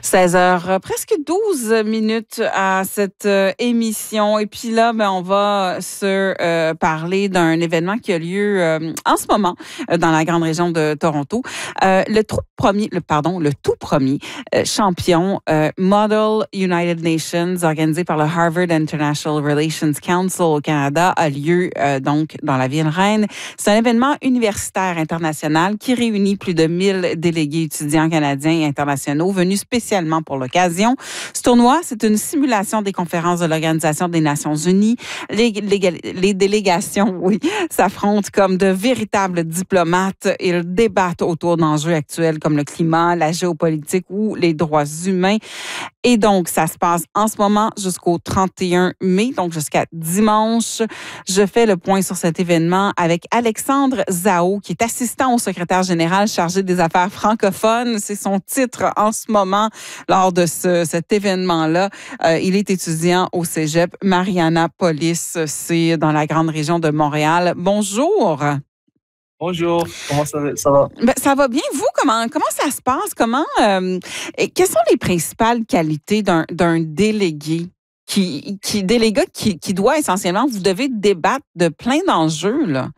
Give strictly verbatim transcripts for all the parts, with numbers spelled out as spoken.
seize heures, presque douze minutes à cette euh, émission. Et puis là, ben, on va se euh, parler d'un événement qui a lieu euh, en ce moment euh, dans la grande région de Toronto. Euh, le tout premier, le, pardon, le tout premier euh, champion euh, Model United Nations, organisé par le Harvard International Relations Council au Canada, a lieu euh, donc dans la ville reine. C'est un événement universitaire international qui réunit plus de mille délégués étudiants canadiens et internationaux venus spécialement pour l'occasion. Ce tournoi, c'est une simulation des conférences de l'Organisation des Nations Unies. Les, les, les délégations, oui, s'affrontent comme de véritables diplomates. Ils débattent autour d'enjeux actuels comme le climat, la géopolitique ou les droits humains. Et donc, ça se passe en ce moment jusqu'au trente et un mai, donc jusqu'à dimanche. Je fais le point sur cet événement avec Alexandre Zhao, qui est assistant au secrétaire général chargé des affaires francophones. C'est son titre en ce moment lors de ce, cet événement-là. Euh, il est étudiant au Cégep Marianapolis, c'est dans la grande région de Montréal. Bonjour. Bonjour, comment ça, ça va? Ben, ça va bien. Vous, comment, comment ça se passe? Comment, euh, et quelles sont les principales qualités d'un, d'un délégué qui, qui, délégué qui, qui doit essentiellement, vous devez débattre de plein d'enjeux, là?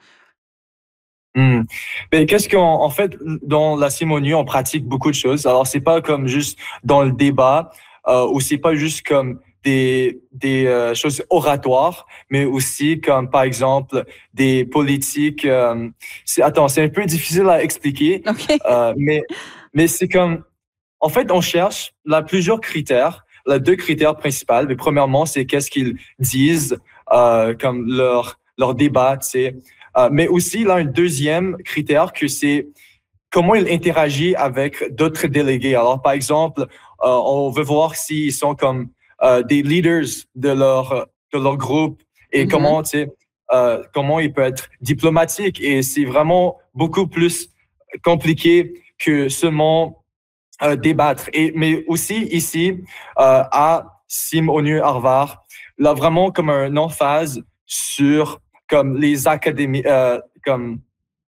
Hmm. Mais qu'est-ce qu'en en fait, dans la cérémonie, on pratique beaucoup de choses. Alors, c'est pas comme juste dans le débat, euh, ou c'est pas juste comme des, des euh, choses oratoires, mais aussi comme, par exemple, des politiques. Euh, c'est, attends, c'est un peu difficile à expliquer, Okay. euh, mais, mais c'est comme, en fait, on cherche là plusieurs critères. Là, deux critères principaux. Mais premièrement, c'est qu'est-ce qu'ils disent, euh, comme leur, leur débat, tu sais. Euh, mais aussi, là, un deuxième critère que c'est comment ils interagissent avec d'autres délégués. Alors, par exemple, euh, on veut voir s'ils sont comme euh, des leaders de leur, de leur groupe et mm-hmm. comment, tu sais, euh, comment ils peuvent être diplomatiques. Et c'est vraiment beaucoup plus compliqué que seulement euh, débattre. Et, mais aussi ici, euh, à SimONU Harvard, là, vraiment comme un emphase sur comme les académies, euh, comme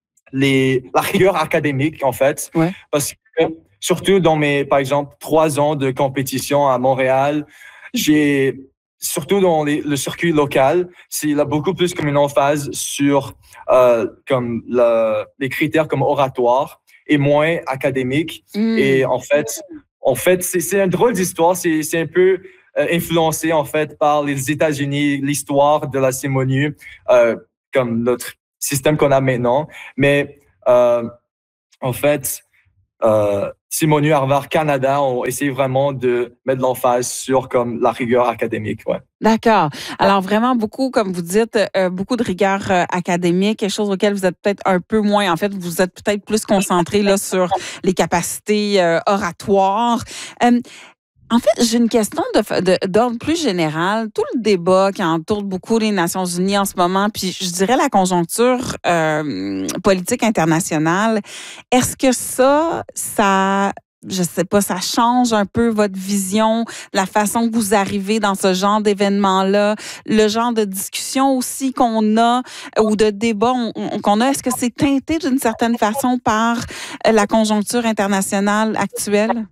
les, la rigueur académique, en fait. Ouais. Parce que, surtout dans mes, par exemple, trois ans de compétition à Montréal, j'ai, surtout dans les, le circuit local, c'est là beaucoup plus comme une emphase sur, euh, comme le, les critères comme oratoire et moins académique. Mm. Et en fait, en fait, c'est, c'est une drôle d'histoire. C'est, c'est un peu, Euh, influencé en fait par les États-Unis, l'histoire de la cérémonie, euh, comme notre système qu'on a maintenant. Mais euh, en fait, euh, SimONU Harvard Canada ont essayé vraiment de mettre l'emphase sur comme la rigueur académique. Ouais. D'accord. Alors vraiment beaucoup, comme vous dites, euh, beaucoup de rigueur euh, académique, quelque chose auquel vous êtes peut-être un peu moins. En fait, vous êtes peut-être plus concentré là sur les capacités euh, oratoires. Euh, En fait, j'ai une question de, de, d'ordre plus général. Tout le débat qui entoure beaucoup les Nations Unies en ce moment, puis je dirais la conjoncture euh, politique internationale, est-ce que ça, ça, je sais pas, ça change un peu votre vision, la façon que vous arrivez dans ce genre d'événement-là, le genre de discussion aussi qu'on a ou de débat on, on, qu'on a, est-ce que c'est teinté d'une certaine façon par la conjoncture internationale actuelle?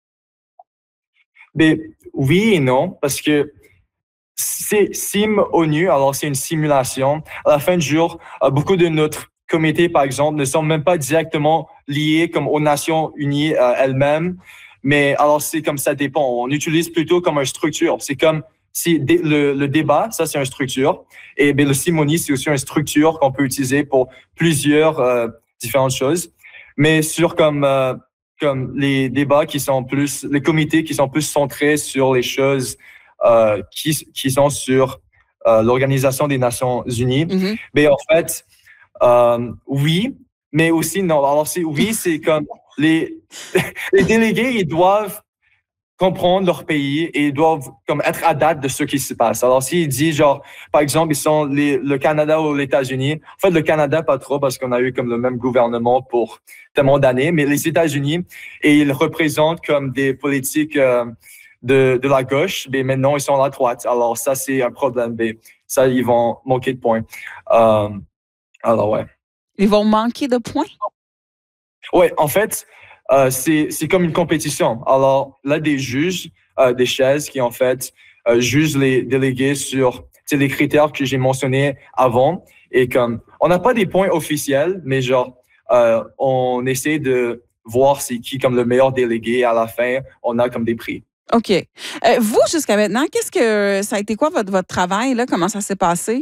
Mais oui et non, parce que c'est SimONU, alors c'est une simulation. À la fin du jour, beaucoup de notre comité, par exemple, ne sont même pas directement liés comme aux Nations Unies euh, elles-mêmes. Mais alors, c'est comme ça dépend. On utilise plutôt comme une structure. C'est comme si le, le débat, ça, c'est une structure. Et bien, le SimONU, c'est aussi une structure qu'on peut utiliser pour plusieurs euh, différentes choses. Mais sur comme... Euh, comme les débats qui sont plus, les comités qui sont plus centrés sur les choses euh, qui, qui sont sur euh, l'Organisation des Nations Unies. Mm-hmm. Mais en fait, euh, oui, mais aussi non. Alors, c'est, oui, c'est comme les, les délégués, ils doivent comprendre leur pays et ils doivent comme être à date de ce qui se passe. Alors, s'ils disent, genre, par exemple, ils sont les, le Canada ou les États-Unis. En fait, le Canada, pas trop, parce qu'on a eu comme le même gouvernement pour tellement d'années, mais les États-Unis, et ils représentent comme des politiques euh, de, de la gauche, mais maintenant, ils sont à la droite. Alors, ça, c'est un problème. Mais ça, ils vont manquer de points. Euh, alors, ouais. Ils vont manquer de points? Ouais, en fait, euh, c'est, c'est comme une compétition. Alors, là, des juges, euh, des chaises qui, en fait, euh, jugent les délégués sur les critères que j'ai mentionnés avant. Et comme, on n'a pas des points officiels, mais genre, euh, on essaie de voir c'est qui comme le meilleur délégué. À la fin, on a comme des prix. OK. Euh, vous, jusqu'à maintenant, qu'est-ce que ça a été quoi votre, votre travail, là? Comment ça s'est passé?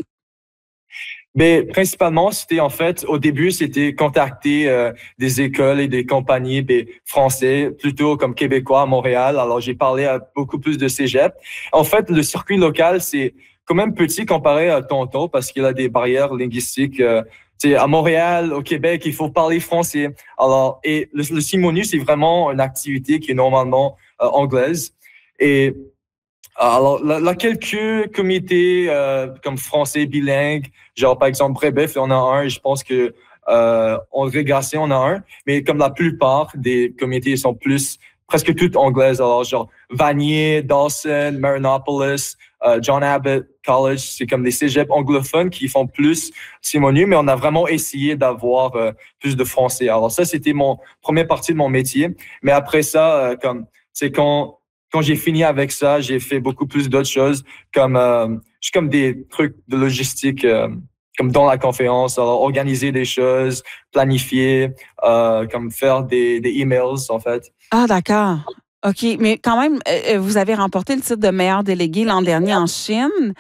Mais principalement, c'était en fait, au début, c'était contacter euh, des écoles et des compagnies ben, français, plutôt comme québécois à Montréal. Alors, j'ai parlé à beaucoup plus de cégep. En fait, le circuit local, c'est quand même petit comparé à Toronto parce qu'il a des barrières linguistiques. Euh, à Montréal, au Québec, il faut parler français. Alors, et le, le Simonu, c'est vraiment une activité qui est normalement euh, anglaise. Et alors, là, là, quelques comités euh, comme français bilingue, genre par exemple Brébeuf, on a un, je pense que euh, André Gatien, on a un, mais comme la plupart des comités sont plus, presque toutes anglaises, alors genre Vanier, Dawson, Marinopolis, euh, John Abbott College, c'est comme des cégeps anglophones qui font plus Simonu, mais on a vraiment essayé d'avoir euh, plus de français. Alors ça, c'était mon première partie de mon métier, mais après ça, euh, comme c'est quand quand j'ai fini avec ça, j'ai fait beaucoup plus d'autres choses, comme euh, juste comme des trucs de logistique, euh, comme dans la conférence, alors organiser des choses, planifier, euh, comme faire des, des emails, en fait. Ah, d'accord. OK. Mais quand même, euh, vous avez remporté le titre de meilleur délégué l'an dernier en Chine.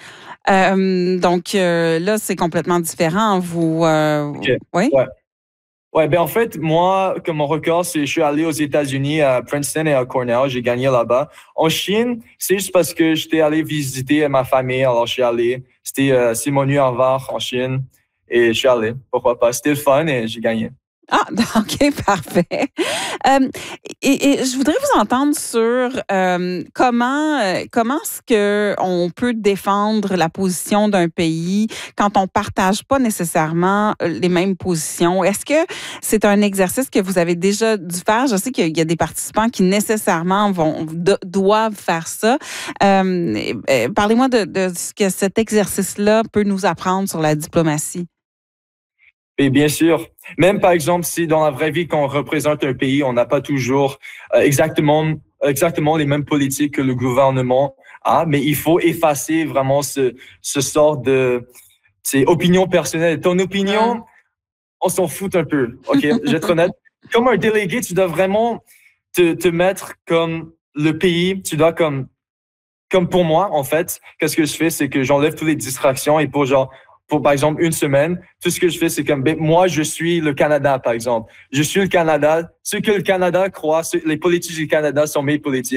Euh, donc euh, là, c'est complètement différent. Vous, euh, OK. oui? Ouais. Ouais, ben en fait, moi, comme mon record, c'est je suis allé aux États-Unis, à Princeton et à Cornell, j'ai gagné là-bas. En Chine, c'est juste parce que j'étais allé visiter ma famille, alors je suis allé. C'était euh, Simonu Harvard en Chine et je suis allé. Pourquoi pas? C'était le fun et j'ai gagné. Ah, OK, parfait. Euh, et, et je voudrais vous entendre sur euh, comment euh, comment est-ce que on peut défendre la position d'un pays quand on partage pas nécessairement les mêmes positions. Est-ce que c'est un exercice que vous avez déjà dû faire? Je sais qu'il y a des participants qui nécessairement vont do- doivent faire ça. Euh, euh, parlez-moi de, de ce que cet exercice-là peut nous apprendre sur la diplomatie. Et bien sûr, même par exemple, si dans la vraie vie, quand on représente un pays, on n'a pas toujours euh, exactement, exactement les mêmes politiques que le gouvernement a, mais il faut effacer vraiment ce, ce sort de c'est opinion personnelle. Ton opinion, on s'en fout un peu. OK, je vais être honnête. Comme un délégué, tu dois vraiment te, te mettre comme le pays, tu dois comme comme pour moi, en fait, qu'est-ce que je fais, c'est que j'enlève toutes les distractions et pour genre, pour par exemple une semaine, tout ce que je fais, c'est comme, ben, moi, je suis le Canada, par exemple. Je suis le Canada. Ce que le Canada croit, ce- les politiques du Canada sont mes politiques.